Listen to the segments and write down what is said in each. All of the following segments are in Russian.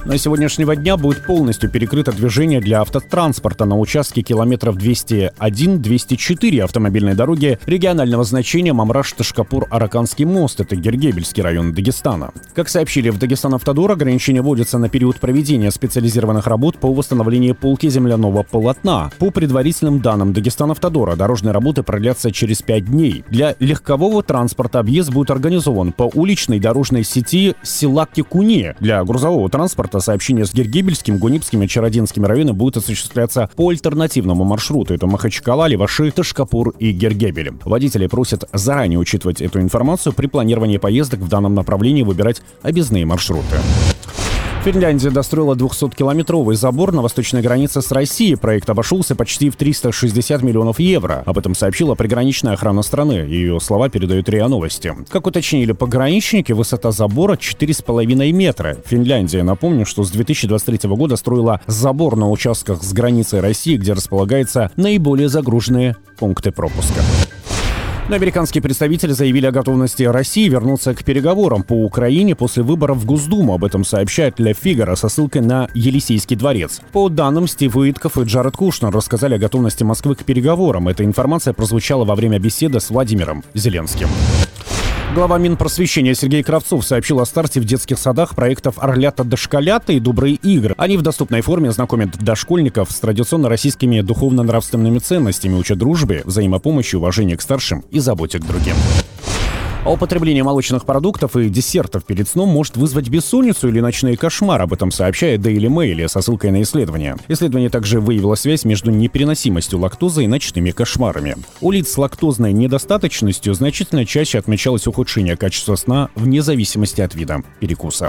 На сегодняшнего дня будет полностью перекрыто движение для автотранспорта на участке километров 201-204 автомобильной дороги регионального значения Мамраш-Ташкапур-Араканский мост. Это Гергебельский район Дагестана. Как сообщили в Дагестан-Автодор, ограничение вводится на период проведения специализированных работ по восстановлению полки земляного полотна. По предварительным данным Дагестан-Автодора, дорожные работы продлятся через 5 дней. Для легкового транспорта объезд будет организован по уличной дорожной сети села Кекуне. Для грузового транспорта сообщение с Гергебельским, Гунипским и Чародинским районами будет осуществляться по альтернативному маршруту. Это Махачкала, Леваши, Ташкапур и Гергебель. Водители просят заранее учитывать эту информацию при планировании поездок в данном направлении, выбирать объездные маршруты. Финляндия достроила 200-километровый забор на восточной границе с Россией. Проект обошелся почти в 360 миллионов евро. Об этом сообщила приграничная охрана страны. Ее слова передают РИА Новости. Как уточнили пограничники, высота забора 4,5 метра. Финляндия, напомню, что с 2023 года строила забор на участках с границей России, где располагаются наиболее загруженные пункты пропуска. Но американские представители заявили о готовности России вернуться к переговорам по Украине после выборов в Госдуму. Об этом сообщает Ле Фигаро со ссылкой на Елисейский дворец. По данным, Стив Уитков и Джаред Кушнер рассказали о готовности Москвы к переговорам. Эта информация прозвучала во время беседы с Владимиром Зеленским. Глава Минпросвещения Сергей Кравцов сообщил о старте в детских садах проектов «Орлята-дошколята» и «Добрые игры». Они в доступной форме знакомят дошкольников с традиционно российскими духовно-нравственными ценностями, учат дружбе, взаимопомощи, уважению к старшим и заботе к другим. А употребление молочных продуктов и десертов перед сном может вызвать бессонницу или ночные кошмары. Об этом сообщает Daily Mail со ссылкой на исследование. Исследование также выявило связь между непереносимостью лактозы и ночными кошмарами. У лиц с лактозной недостаточностью значительно чаще отмечалось ухудшение качества сна вне зависимости от вида перекуса.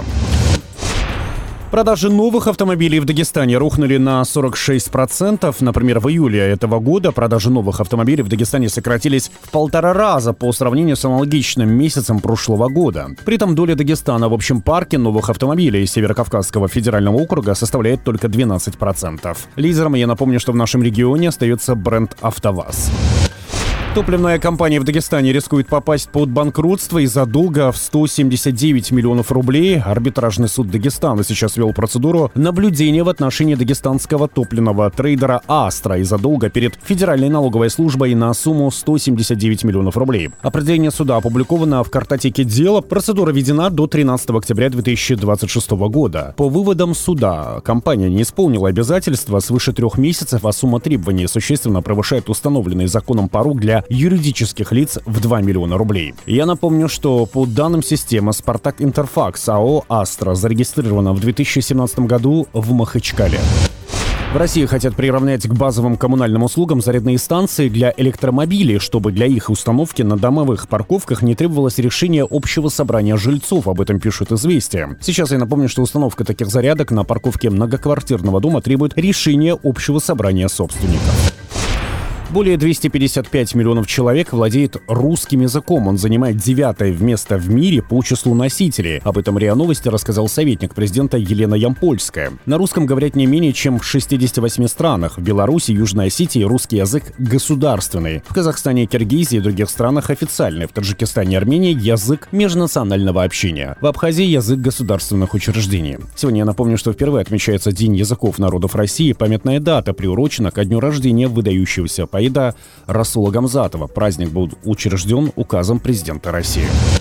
Продажи новых автомобилей в Дагестане рухнули на 46%. Например, в июле этого года продажи новых автомобилей в Дагестане сократились в 1,5 раза по сравнению с аналогичным месяцем прошлого года. При этом доля Дагестана в общем парке новых автомобилей Северокавказского федерального округа составляет только 12%. Лидером, я напомню, что в нашем регионе остается бренд «АвтоВАЗ». Топливная компания в Дагестане рискует попасть под банкротство из-за долга в 179 миллионов рублей. Арбитражный суд Дагестана сейчас вел процедуру наблюдения в отношении дагестанского топливного трейдера «Астра» из-за долга перед Федеральной налоговой службой на сумму 179 миллионов рублей. Определение суда опубликовано в картотеке дела. Процедура введена до 13 октября 2026 года. По выводам суда, компания не исполнила обязательства свыше 3 месяцев, а сумма требований существенно превышает установленный законом порог для юридических лиц в 2 миллиона рублей. Я напомню, что по данным системы «Спартак Интерфакс» АО «Астра» зарегистрирована в 2017 году в Махачкале. В России хотят приравнять к базовым коммунальным услугам зарядные станции для электромобилей, чтобы для их установки на домовых парковках не требовалось решение общего собрания жильцов. Об этом пишут «Известия». Сейчас я напомню, что установка таких зарядок на парковке многоквартирного дома требует решения общего собрания собственников. Более 255 миллионов человек владеет русским языком. Он занимает 9-е место в мире по числу носителей. Об этом РИА Новости рассказал советник президента Елена Ямпольская. На русском говорят не менее чем в 68 странах. В Беларуси, Южной Осетии русский язык государственный. В Казахстане, Киргизии и других странах официальный. В Таджикистане и Армении язык межнационального общения. В Абхазии язык государственных учреждений. Сегодня я напомню, что впервые отмечается День языков народов России. Памятная дата приурочена ко дню рождения выдающегося поэта Расула Гамзатова. Праздник был учрежден указом президента России.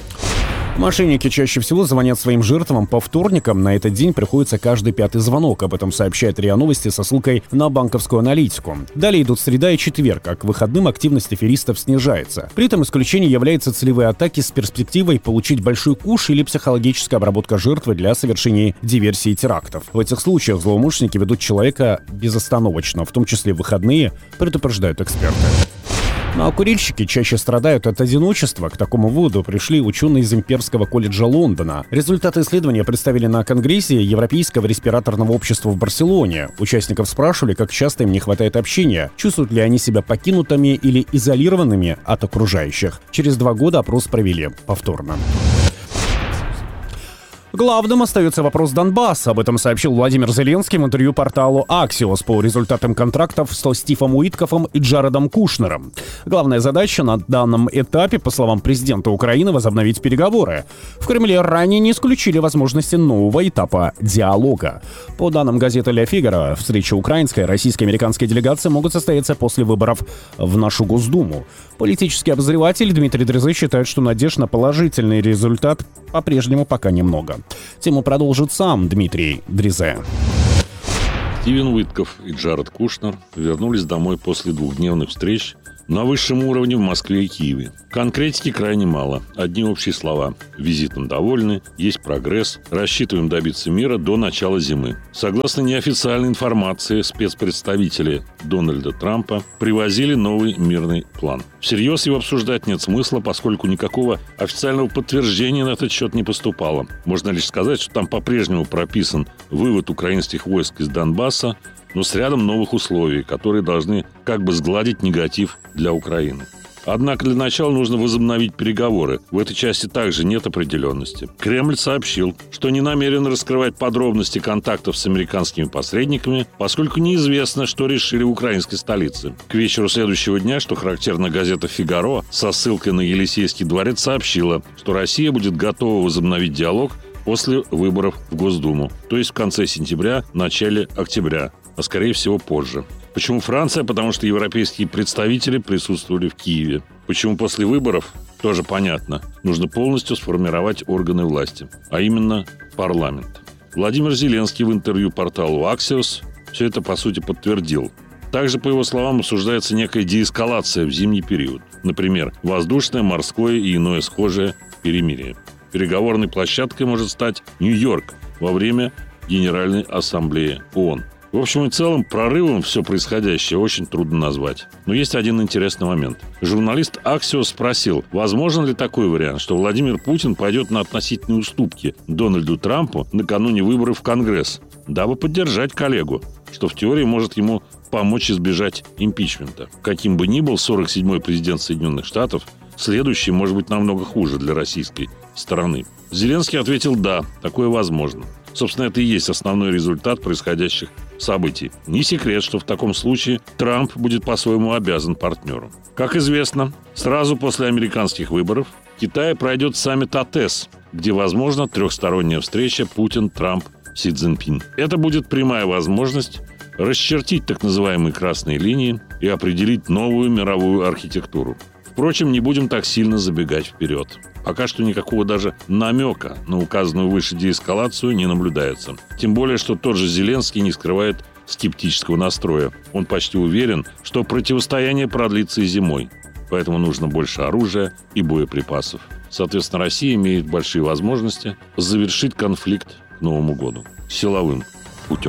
Мошенники чаще всего звонят своим жертвам по вторникам. На этот день приходится каждый 5-й звонок. Об этом сообщает РИА Новости со ссылкой на банковскую аналитику. Далее идут среда и четверг. А к выходным активность аферистов снижается. При этом исключением являются целевые атаки с перспективой получить большой куш или психологическая обработка жертвы для совершения диверсий и терактов. В этих случаях злоумышленники ведут человека безостановочно, в том числе в выходные, предупреждают эксперты. Ну а курильщики чаще страдают от одиночества. К такому выводу пришли ученые из Имперского колледжа Лондона. Результаты исследования представили на Конгрессе Европейского респираторного общества в Барселоне. Участников спрашивали, как часто им не хватает общения, чувствуют ли они себя покинутыми или изолированными от окружающих. Через 2 года опрос провели повторно. Главным остается вопрос Донбасса. Об этом сообщил Владимир Зеленский в интервью порталу Axios по результатам контрактов с Стивом Уиткофом и Джаредом Кушнером. Главная задача на данном этапе, по словам президента Украины, возобновить переговоры. В Кремле ранее не исключили возможности нового этапа диалога. По данным газеты «Ля Фигаро», встречи украинской, российской и американской делегации могут состояться после выборов в нашу Госдуму. Политический обозреватель Дмитрий Дрезе считает, что надежд на положительный результат по-прежнему пока немного. Тему продолжит сам Дмитрий Дрезе. Стивен Уиткоф и Джаред Кушнер вернулись домой после двухдневных встреч на высшем уровне в Москве и Киеве. Конкретики крайне мало. Одни общие слова. Визитом довольны, есть прогресс, рассчитываем добиться мира до начала зимы. Согласно неофициальной информации, спецпредставители Дональда Трампа привозили новый мирный план. Всерьез его обсуждать нет смысла, поскольку никакого официального подтверждения на этот счет не поступало. Можно лишь сказать, что там по-прежнему прописан вывод украинских войск из Донбасса, но с рядом новых условий, которые должны как бы сгладить негатив для Украины. Однако для начала нужно возобновить переговоры. В этой части также нет определенности. Кремль сообщил, что не намерен раскрывать подробности контактов с американскими посредниками, поскольку неизвестно, что решили в украинской столице. К вечеру следующего дня, что характерно, газета «Фигаро» со ссылкой на Елисейский дворец сообщила, что Россия будет готова возобновить диалог после выборов в Госдуму, то есть в конце сентября, начале октября, а скорее всего позже. Почему Франция? Потому что европейские представители присутствовали в Киеве. Почему после выборов? Тоже понятно. Нужно полностью сформировать органы власти, а именно парламент. Владимир Зеленский в интервью порталу Axios все это, по сути, подтвердил. Также, по его словам, обсуждается некая деэскалация в зимний период. Например, воздушное, морское и иное схожее перемирие. Переговорной площадкой может стать Нью-Йорк во время Генеральной Ассамблеи ООН. В общем и целом, прорывом все происходящее очень трудно назвать. Но есть один интересный момент. Журналист Axios спросил, возможен ли такой вариант, что Владимир Путин пойдет на относительные уступки Дональду Трампу накануне выборов в Конгресс, дабы поддержать коллегу, что в теории может ему помочь избежать импичмента. Каким бы ни был 47-й президент Соединенных Штатов, следующий может быть намного хуже для российской стороны. Зеленский ответил «да, такое возможно». Собственно, это и есть основной результат происходящих событий. Не секрет, что в таком случае Трамп будет по-своему обязан партнеру. Как известно, сразу после американских выборов в Китае пройдет саммит АТЭС, где возможна трехсторонняя встреча Путин-Трамп-Си Цзиньпин. Это будет прямая возможность расчертить так называемые красные линии и определить новую мировую архитектуру. Впрочем, не будем так сильно забегать вперед. Пока что никакого даже намека на указанную выше деэскалацию не наблюдается. Тем более, что тот же Зеленский не скрывает скептического настроя. Он почти уверен, что противостояние продлится и зимой. Поэтому нужно больше оружия и боеприпасов. Соответственно, Россия имеет большие возможности завершить конфликт к Новому году силовым путем.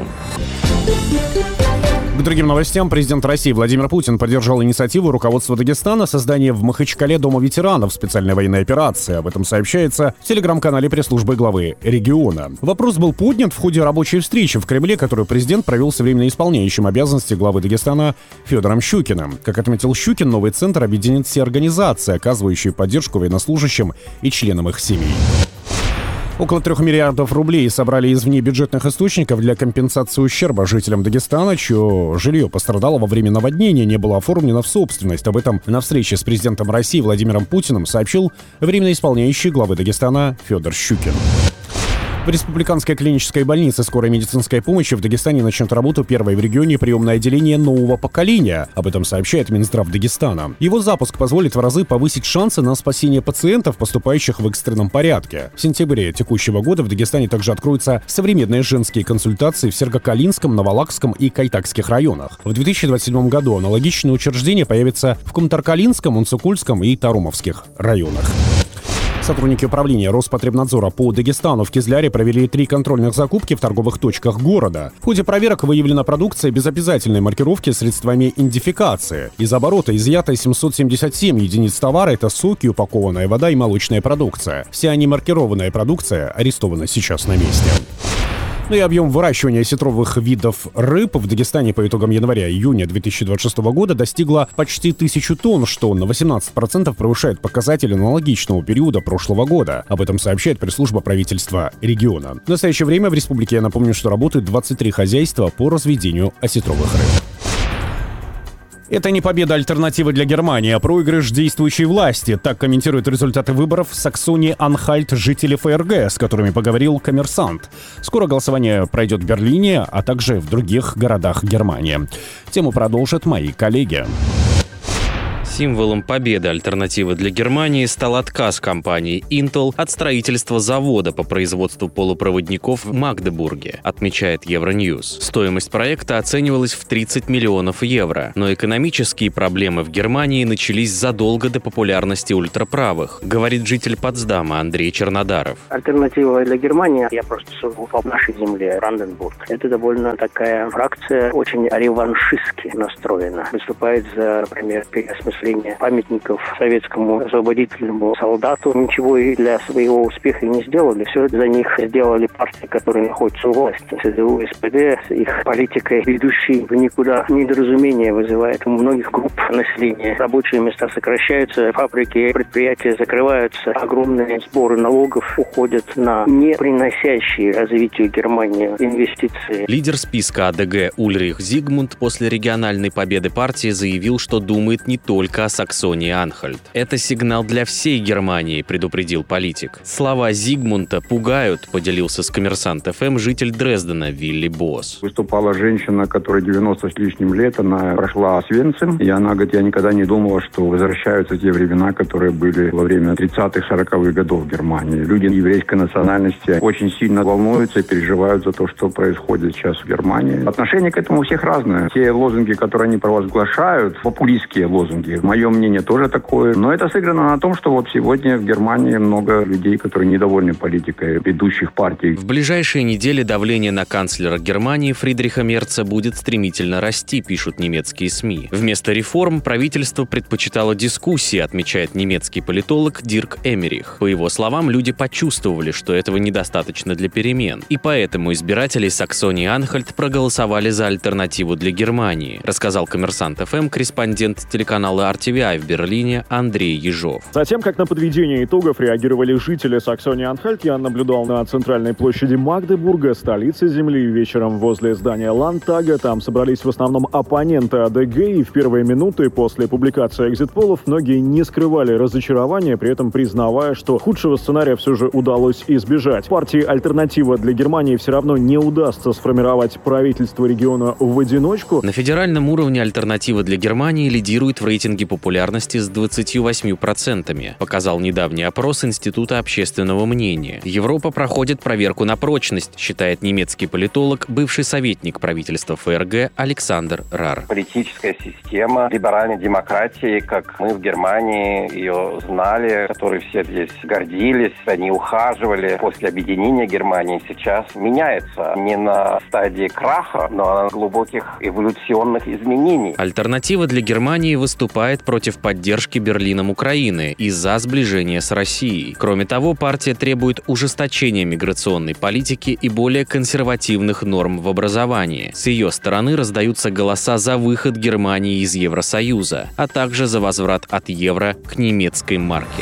К другим новостям. Президент России Владимир Путин поддержал инициативу руководства Дагестана о создании в Махачкале Дома ветеранов специальной военной операции. Об этом сообщается в телеграм-канале пресс-службы главы региона. Вопрос был поднят в ходе рабочей встречи в Кремле, которую президент провел со временно исполняющим обязанности главы Дагестана Федором Щукиным. Как отметил Щукин, новый центр объединит все организации, оказывающие поддержку военнослужащим и членам их семей. Около 3 миллиардов рублей собрали из внебюджетных источников для компенсации ущерба жителям Дагестана, чье жилье пострадало во время наводнения, не было оформлено в собственность. Об этом на встрече с президентом России Владимиром Путиным сообщил временно исполняющий главы Дагестана Федор Щукин. В Республиканской клинической больнице скорой медицинской помощи в Дагестане начнет работу первое в регионе приемное отделение нового поколения. Об этом сообщает Минздрав Дагестана. Его запуск позволит в разы повысить шансы на спасение пациентов, поступающих в экстренном порядке. В сентябре текущего года в Дагестане также откроются современные женские консультации в Сергокалинском, Новолакском и Кайтакских районах. В 2027 году аналогичные учреждения появятся в Кумтаркалинском, Унцукульском и Тарумовских районах. Сотрудники управления Роспотребнадзора по Дагестану в Кизляре провели 3 контрольных закупки в торговых точках города. В ходе проверок выявлена продукция без обязательной маркировки средствами идентификации. Из оборота изъято 777 единиц товара. Это соки, упакованная вода и молочная продукция. Вся немаркированная продукция арестована сейчас на месте. Ну и объем выращивания осетровых видов рыб в Дагестане по итогам января-июня 2026 года достигло почти 1000 тонн, что на 18% превышает показатели аналогичного периода прошлого года. Об этом сообщает пресс-служба правительства региона. В настоящее время в республике, я напомню, что работают 23 хозяйства по разведению осетровых рыб. Это не победа альтернативы для Германии, а проигрыш действующей власти. Так комментируют результаты выборов в Саксонии-Анхальт жители ФРГ, с которыми поговорил «Коммерсант». Скоро голосование пройдет в Берлине, а также в других городах Германии. Тему продолжат мои коллеги. Символом победы альтернативы для Германии стал отказ компании Intel от строительства завода по производству полупроводников в Магдебурге, отмечает Евроньюз. Стоимость проекта оценивалась в 30 миллионов евро, но экономические проблемы в Германии начались задолго до популярности ультраправых, говорит житель Потсдама Андрей Чернодаров. Альтернатива для Германии, я просто живу по нашей земле, Бранденбург. Это довольно такая фракция, очень реваншистски настроена. Выступает за, например, переосмысление памятников советскому освободительному солдату. Ничего и для своего успеха не сделали. Все это за них сделали партии, которые находятся у власти. ЦДУ, СПД, с их политикой, ведущей в никуда, недоразумение вызывает у многих групп населения. Рабочие места сокращаются, фабрики, предприятия закрываются, огромные сборы налогов уходят на не приносящие развитию Германии инвестиции. Лидер списка АДГ Ульрих Зигмунд после региональной победы партии заявил, что думает не только о Саксонии-Анхальт. Это сигнал для всей Германии, предупредил политик. Слова Зигмунда пугают, поделился с «Коммерсант ФМ» житель Дрездена Вилли Босс. Выступала женщина, которой 90 с лишним лет, она прошла Освенцим, и она говорит, я никогда не думала, что возвращаются те времена, которые были во время 30-х, 40-х годов в Германии. Люди еврейской национальности очень сильно волнуются и переживают за то, что происходит сейчас в Германии. Отношение к этому у всех разное. Те лозунги, которые они провозглашают, популистские лозунги, мое мнение тоже такое. Но это сыграно на том, что вот сегодня в Германии много людей, которые недовольны политикой ведущих партий. В ближайшие недели давление на канцлера Германии Фридриха Мерца будет стремительно расти, пишут немецкие СМИ. Вместо реформ правительство предпочитало дискуссии, отмечает немецкий политолог Дирк Эмерих. По его словам, люди почувствовали, что этого недостаточно для перемен. И поэтому избиратели Саксонии-Анхальт проголосовали за альтернативу для Германии, рассказал «Коммерсант ФМ» корреспондент телеканала RTVI в Берлине Андрей Ежов. Затем, как на подведение итогов реагировали жители Саксонии-Анхальт, я наблюдал на центральной площади Магдебурга, столицы земли, вечером возле здания Ландтага. Там собрались в основном оппоненты АДГ, и в первые минуты после публикации экзит-полов многие не скрывали разочарования, при этом признавая, что худшего сценария все же удалось избежать. Партии «Альтернатива для Германии» все равно не удастся сформировать правительство региона в одиночку. На федеральном уровне «Альтернатива для Германии» лидирует в рейтинге популярности с 28%, показал недавний опрос Института общественного мнения. Европа проходит проверку на прочность, считает немецкий политолог, бывший советник правительства ФРГ Александр Рар. Политическая система либеральной демократии, как мы в Германии ее знали, которой все здесь гордились, они ухаживали после объединения Германии, сейчас меняется не на стадии краха, но на глубоких эволюционных изменений. «Альтернатива для Германии» выступает против поддержки Берлином Украины и за сближение с Россией. Кроме того, партия требует ужесточения миграционной политики и более консервативных норм в образовании. С ее стороны раздаются голоса за выход Германии из Евросоюза, а также за возврат от евро к немецкой марке.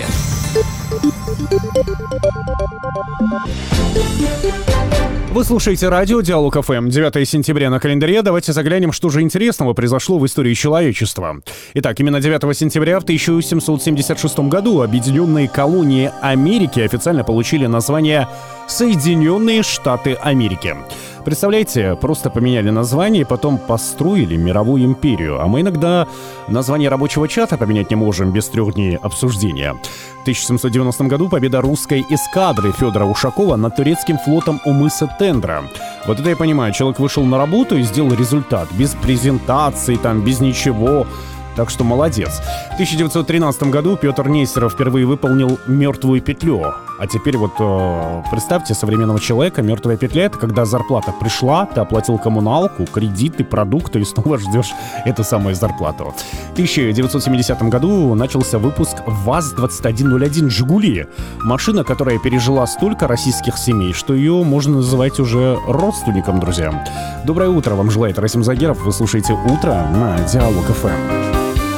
Вы слушаете радио «Диалог ФМ». 9 сентября на календаре. Давайте заглянем, что же интересного произошло в истории человечества. Итак, именно 9 сентября в 1776 году Объединенные колонии Америки официально получили название «Соединенные Штаты Америки». Представляете, просто поменяли название и потом построили мировую империю. А мы иногда название рабочего чата поменять не можем без 3 дней обсуждения. В 1790 году победа русской эскадры Федора Ушакова над турецким флотом у мыса Тендра. Вот это я понимаю, человек вышел на работу и сделал результат. Без презентации, без ничего. Так что молодец. В 1913 году Петр Нестеров впервые выполнил «Мертвую петлю». А теперь вот представьте современного человека. «Мертвая петля» — это когда зарплата пришла, ты оплатил коммуналку, кредиты, продукты и снова ждешь эту самую зарплату. В 1970 году начался выпуск ВАЗ-2101 «Жигули». Машина, которая пережила столько российских семей, что ее можно называть уже родственником, друзья. Доброе утро вам желает Расим Загеров. Вы слушаете «Утро» на Диалог ФМ.